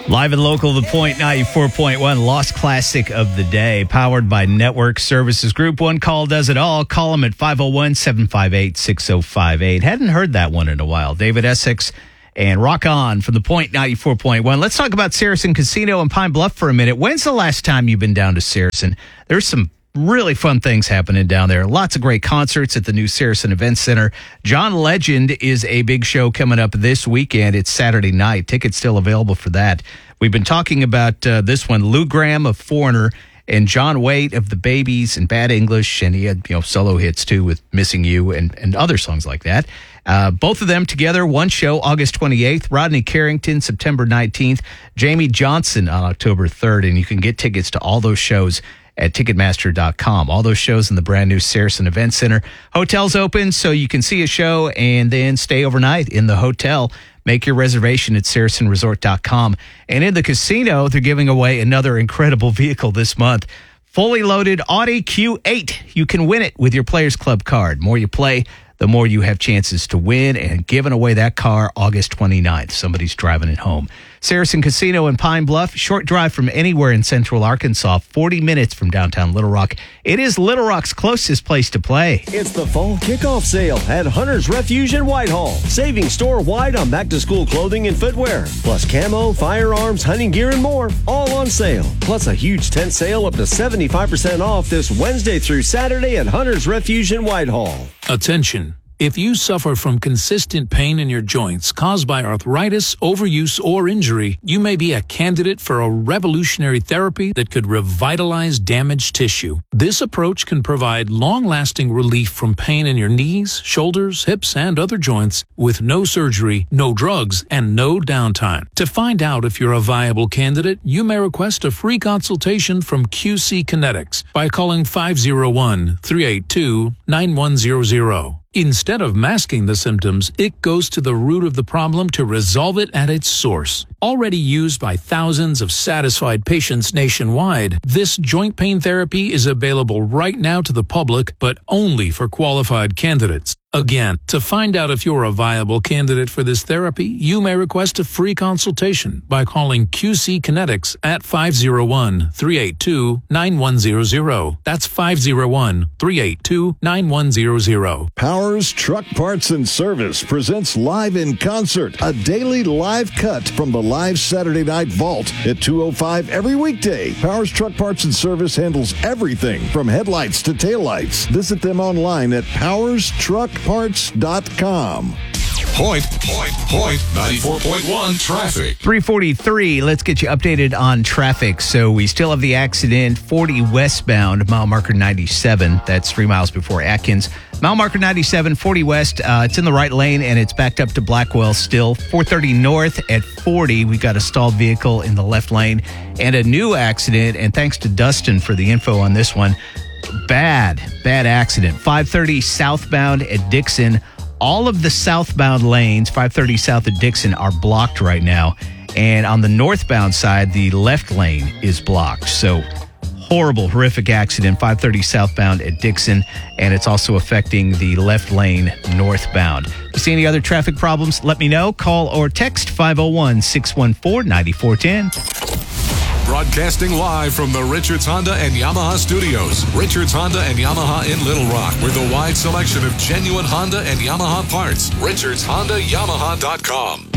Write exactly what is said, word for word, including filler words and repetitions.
Live and local, The Point ninety-four point one, Lost Classic of the Day, powered by Network Services Group. One call does it all. Call them at five oh one, seven five eight, six oh five eight. Hadn't heard that one in a while. David Essex and Rock On from The Point ninety-four point one. Let's talk about Saracen Casino in Pine Bluff for a minute. When's the last time you've been down to Saracen? There's some really fun things happening down there. Lots of great concerts at the new Saracen Event Center. John Legend is a big show coming up this weekend. It's Saturday night. Tickets still available for that. We've been talking about uh, this one, Lou Gramm of Foreigner and John Waite of The Babies and Bad English, and he had you know solo hits too with Missing You and, and other songs like that. Uh, both of them together, one show, August twenty-eighth. Rodney Carrington, September nineteenth. Jamie Johnson on October third, and you can get tickets to all those shows at Ticketmaster dot com. All those shows in the brand new Saracen Event Center. Hotel's open, so you can see a show and then stay overnight in the hotel. Make your reservation at Saracen Resort dot com. And in the casino, they're giving away another incredible vehicle this month. Fully loaded Audi Q eight. You can win it with your Players Club card. The more you play, the more you have chances to win, and giving away that car August twenty-ninth. Somebody's driving it home. Saracen Casino in Pine Bluff, short drive from anywhere in central Arkansas, forty minutes from downtown Little Rock. It is Little Rock's closest place to play. It's the fall kickoff sale at Hunter's Refuge in Whitehall. Saving store-wide on back-to-school clothing and footwear, plus camo, firearms, hunting gear, and more, all on sale. Plus a huge tent sale up to seventy-five percent off this Wednesday through Saturday at Hunter's Refuge in Whitehall. Attention. If you suffer from consistent pain in your joints caused by arthritis, overuse, or injury, you may be a candidate for a revolutionary therapy that could revitalize damaged tissue. This approach can provide long-lasting relief from pain in your knees, shoulders, hips, and other joints with no surgery, no drugs, and no downtime. To find out if you're a viable candidate, you may request a free consultation from Q C Kinetics by calling five oh one, three eight two, nine one zero zero. Instead of masking the symptoms, it goes to the root of the problem to resolve it at its source. Already used by thousands of satisfied patients nationwide, this joint pain therapy is available right now to the public, but only for qualified candidates. Again, to find out if you're a viable candidate for this therapy, you may request a free consultation by calling Q C Kinetics at five oh one, three eight two, nine one zero zero. That's five oh one, three eight two, nine one zero zero. Powers Truck Parts and Service presents Live in Concert, a daily live cut from the live Saturday Night Vault at two oh five every weekday. Powers Truck Parts and Service handles everything from headlights to taillights. Visit them online at powers truck parts dot com. Point, point, point, ninety-four point one traffic. three forty-three, let's get you updated on traffic. So we still have the accident, forty westbound, mile marker ninety-seven. That's three miles before Atkins. Mile marker ninety-seven, forty west, uh, it's in the right lane, and it's backed up to Blackwell still. four thirty north at forty, we got a stalled vehicle in the left lane. And a new accident, and thanks to Dustin for the info on this one. Bad, bad accident. five thirty southbound at Dixon. All of the southbound lanes, five thirty south at Dixon, are blocked right now. And on the northbound side, the left lane is blocked. So horrible, horrific accident, five thirty southbound at Dixon. And it's also affecting the left lane northbound. If you see any other traffic problems, let me know. Call or text five oh one, six one four, nine four one zero. Broadcasting live from the Richards Honda and Yamaha studios. Richards Honda and Yamaha in Little Rock with a wide selection of genuine Honda and Yamaha parts. Richards Honda Yamaha dot com.